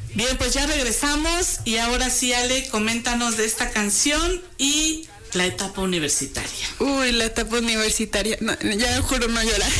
Bien, pues ya regresamos y ahora sí, Ale, coméntanos de esta canción y la etapa universitaria. Uy, la etapa universitaria. No, ya juro no llorar.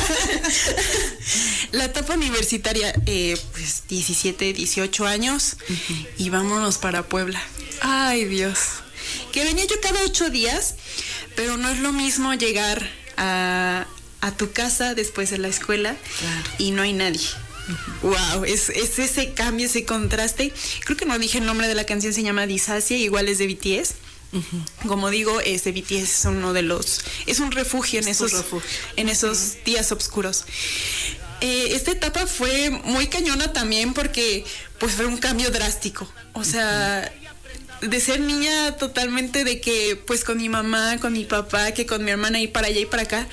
La etapa universitaria, pues 17, 18 años y vámonos para Puebla. Ay, Dios. Que venía yo cada 8 días, pero no es lo mismo llegar a tu casa después de la escuela y no hay nadie. Wow, es ese cambio, ese contraste. Creo que no dije el nombre de la canción, se llama Disacia, igual es de BTS. Como digo, BTS es uno de los, es un refugio en esos días oscuros. Esta etapa fue muy cañona también porque pues fue un cambio drástico. O sea, de ser niña totalmente de que pues con mi mamá, con mi papá, que con mi hermana y para allá y para acá,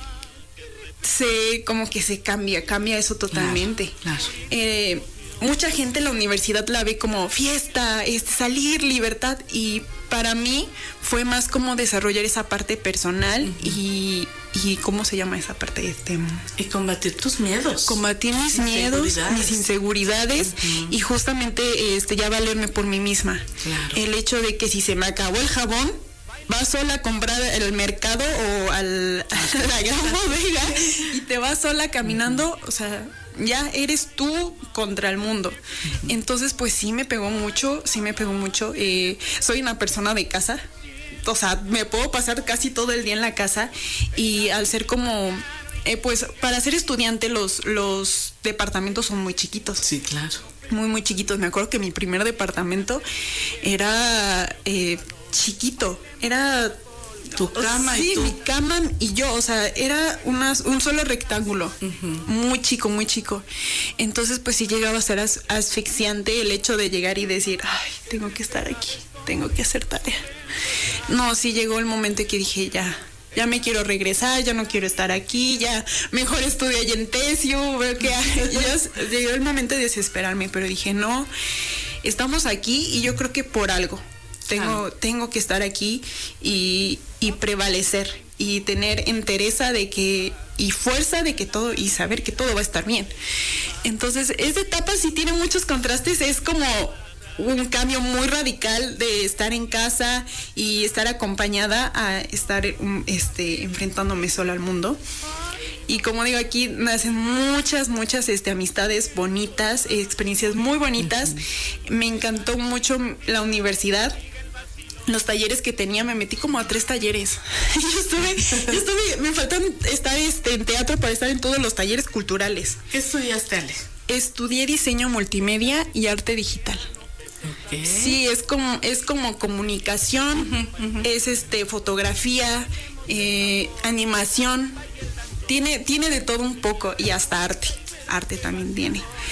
como que se cambia eso totalmente. Claro. Mucha gente en la universidad la ve como fiesta, salir, libertad, y para mí fue más como desarrollar esa parte personal y ¿cómo se llama esa parte? Y combatir tus miedos. Combatir mis miedos, mis inseguridades y justamente ya valerme por mí misma. Claro. El hecho de que si se me acabó el jabón, vas sola a comprar al mercado o a la gran bodega y te vas sola caminando, o sea, ya eres tú contra el mundo. Entonces, pues sí me pegó mucho. Soy una persona de casa, o sea, me puedo pasar casi todo el día en la casa y al ser como, pues para ser estudiante los departamentos son muy chiquitos. Sí, claro. Muy, muy chiquitos. Me acuerdo que mi primer departamento era chiquito, era tu cama sí, y tú. mi cama y yo, o sea, era un solo rectángulo, muy chico. Entonces, pues sí llegaba a ser asfixiante el hecho de llegar y decir, ay, tengo que estar aquí, tengo que hacer tarea. No, sí llegó el momento que dije, ya me quiero regresar, ya no quiero estar aquí, ya mejor estudio allá en Tesio, veo que ya llegó el momento de desesperarme, pero dije, no, estamos aquí y yo creo que por algo. Tengo que estar aquí y prevalecer y tener entereza de que y fuerza de que todo y saber que todo va a estar bien. Entonces, esta etapa sí tiene muchos contrastes, es como un cambio muy radical de estar en casa y estar acompañada a estar enfrentándome sola al mundo. Y como digo, aquí nacen muchas amistades bonitas, experiencias muy bonitas. Me encantó mucho la universidad. Los talleres que tenía, me metí como a 3 talleres. Me faltan estar en teatro para estar en todos los talleres culturales. ¿Qué estudiaste, Ale? Estudié diseño multimedia y arte digital. Okay. Sí, es como comunicación, es fotografía, animación, tiene de todo un poco y hasta arte también tiene.